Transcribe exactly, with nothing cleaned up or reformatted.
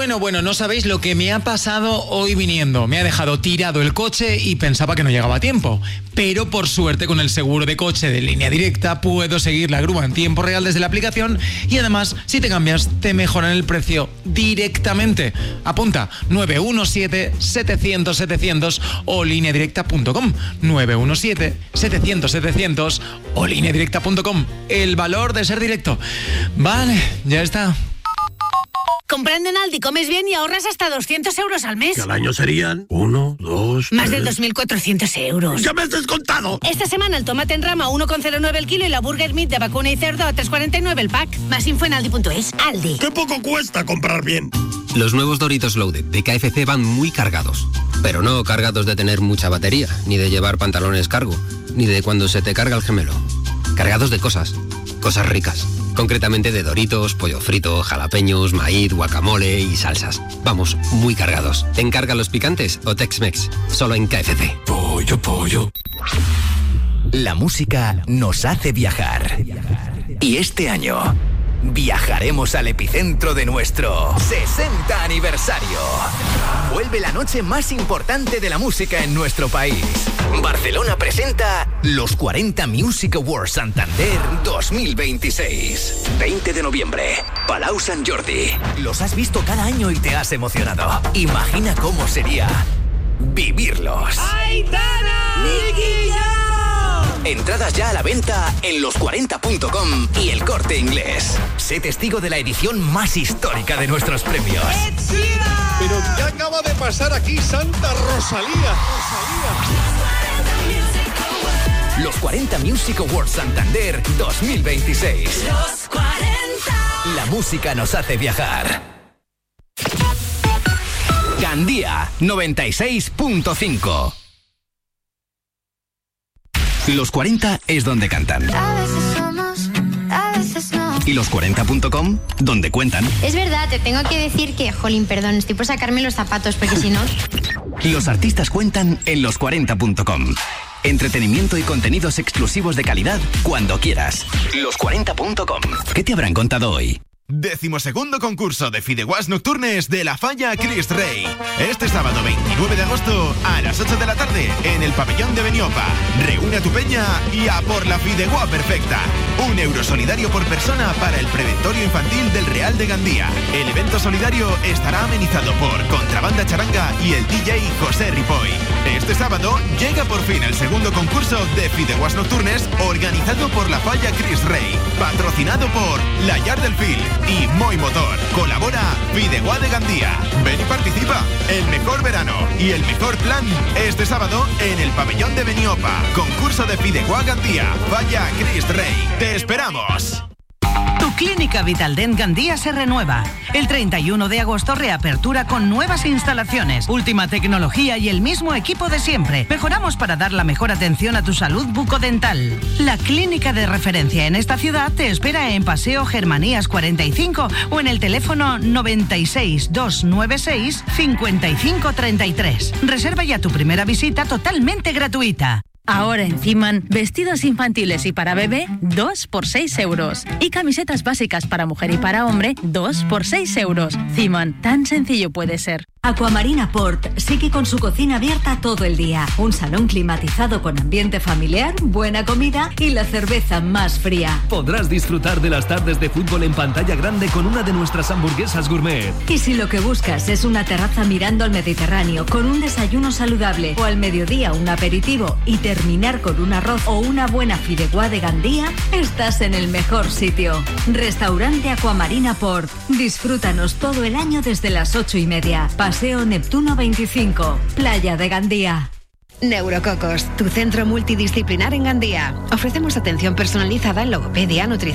Bueno, bueno, no sabéis lo que me ha pasado hoy viniendo. Me ha dejado tirado el coche y pensaba que no llegaba a tiempo. Pero por suerte con el seguro de coche de Línea Directa puedo seguir la grúa en tiempo real desde la aplicación y además, si te cambias, te mejoran el precio directamente. Apunta nueve uno siete, setecientos, setecientos o línea directa punto com. nueve uno siete, setecientos, setecientos o línea directa punto com. El valor de ser directo. Vale, ya está. Comprando en Aldi comes bien y ahorras hasta doscientos euros al mes. Que al año serían uno, dos... Más tres... de dos mil cuatrocientos euros. ¡Ya me has descontado! Esta semana el tomate en rama a uno coma cero nueve el kilo y la burger meat de vacuna y cerdo a tres coma cuarenta y nueve el pack. Más info en aldi punto es. Aldi. ¡Qué poco cuesta comprar bien! Los nuevos Doritos Loaded de K F C van muy cargados. Pero no cargados de tener mucha batería, ni de llevar pantalones cargo, ni de cuando se te carga el gemelo. Cargados de cosas. Cosas ricas. Concretamente de Doritos, pollo frito, jalapeños, maíz, guacamole y salsas. Vamos, muy cargados. ¿Te encargan los picantes o Tex-Mex? Solo en K F C. Pollo, pollo. La música nos hace viajar. Y este año viajaremos al epicentro de nuestro sesenta aniversario. Vuelve la noche más importante de la música en nuestro país. Barcelona presenta los cuarenta Music Awards Santander dos mil veintiséis. veinte de noviembre, Palau Sant Jordi. Los has visto cada año y te has emocionado. Imagina cómo sería vivirlos. ¡Aitana! ¡Nicky! Entradas ya a la venta en los cuarenta punto com y El Corte Inglés. Sé testigo de la edición más histórica de nuestros premios. Pero ¿qué acaba de pasar aquí, Santa Rosalía? Rosalía. Los cuarenta Music Awards Santander dos mil veintiséis. Los cuarenta. La música nos hace viajar. Gandía noventa y seis punto cinco. Los cuarenta es donde cantan. A veces somos, a veces no. Y los cuarenta punto com, donde cuentan. Es verdad, te tengo que decir que, jolín, perdón, estoy por sacarme los zapatos, porque si no... Los artistas cuentan en los cuarenta punto com. Entretenimiento y contenidos exclusivos de calidad cuando quieras. los cuarenta punto com. ¿Qué te habrán contado hoy? Decimosegundo concurso de Fideuàs Nocturnes de la Falla Crist Rei. Este sábado veintinueve de agosto a las ocho de la tarde en el pabellón de Beniopa. Reúne a tu peña y a por la Fideuà perfecta. Un euro solidario por persona para el Preventorio Infantil del Real de Gandía. El evento solidario estará amenizado por Contrabanda Charanga y el D J José Ripoll. Este sábado llega por fin el segundo concurso de Fideuàs Nocturnes organizado por la Falla Crist Rei. Patrocinado por La Llar del Fil y Moi Motor. Colabora Fideuà de Gandía. Ven y participa. El mejor verano y el mejor plan este sábado en el pabellón de Beniopa. Concurso de Fideuà Gandía. Falla Crist Rei. ¡Te esperamos! Tu clínica Vitaldent Gandía se renueva. El treinta y uno de agosto reapertura con nuevas instalaciones, última tecnología y el mismo equipo de siempre. Mejoramos para dar la mejor atención a tu salud bucodental. La clínica de referencia en esta ciudad te espera en Paseo Germanías cuarenta y cinco o en el teléfono noventa y seis, doscientos noventa y seis, cincuenta y cinco treinta y tres. Reserva ya tu primera visita totalmente gratuita. Ahora en Ciman, vestidos infantiles y para bebé, dos por seis euros. Y camisetas básicas para mujer y para hombre, dos por seis euros. Ciman, tan sencillo puede ser. Aquamarina Port sigue con su cocina abierta todo el día. Un salón climatizado con ambiente familiar, buena comida y la cerveza más fría. Podrás disfrutar de las tardes de fútbol en pantalla grande con una de nuestras hamburguesas gourmet. Y si lo que buscas es una terraza mirando al Mediterráneo con un desayuno saludable o al mediodía un aperitivo y terminar con un arroz o una buena fideuà de Gandía, estás en el mejor sitio. Restaurante Aquamarina Port. Disfrútanos todo el año desde las ocho y media. Paseo Neptuno veinticinco, Playa de Gandía. Neurococos, tu centro multidisciplinar en Gandía. Ofrecemos atención personalizada en logopedia, nutrición